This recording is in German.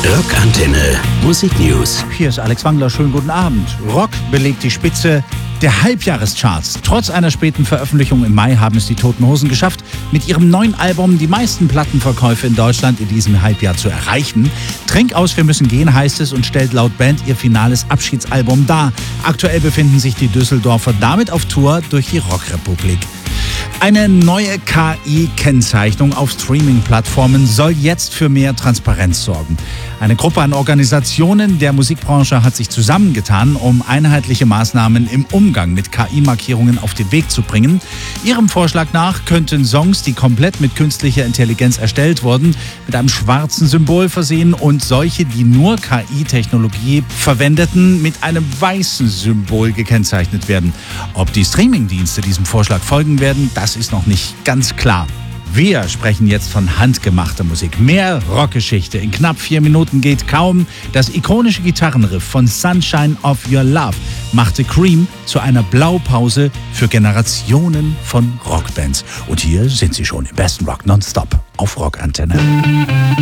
Rockantenne Musiknews. Hier ist Alex Wangler, schönen guten Abend. Rock belegt die Spitze der Halbjahrescharts. Trotz einer späten Veröffentlichung im Mai haben es die Toten Hosen geschafft, mit ihrem neuen Album die meisten Plattenverkäufe in Deutschland in diesem Halbjahr zu erreichen. Trink aus, wir müssen gehen, heißt es, und stellt laut Band ihr finales Abschiedsalbum dar. Aktuell befinden sich die Düsseldorfer damit auf Tour durch die Rockrepublik. Eine neue KI-Kennzeichnung auf Streaming-Plattformen soll jetzt für mehr Transparenz sorgen. Eine Gruppe an Organisationen der Musikbranche hat sich zusammengetan, um einheitliche Maßnahmen im Umgang mit KI-Markierungen auf den Weg zu bringen. Ihrem Vorschlag nach könnten Songs, die komplett mit künstlicher Intelligenz erstellt wurden, mit einem schwarzen Symbol versehen und solche, die nur KI-Technologie verwendeten, mit einem weißen Symbol gekennzeichnet werden. Ob die Streamingdienste diesem Vorschlag folgen werden, das ist noch nicht ganz klar. Wir sprechen jetzt von handgemachter Musik. Mehr Rockgeschichte in knapp 4 Minuten geht kaum. Das ikonische Gitarrenriff von Sunshine of Your Love machte Cream zu einer Blaupause für Generationen von Rockbands. Und hier sind sie schon im besten Rock nonstop auf Rockantenne.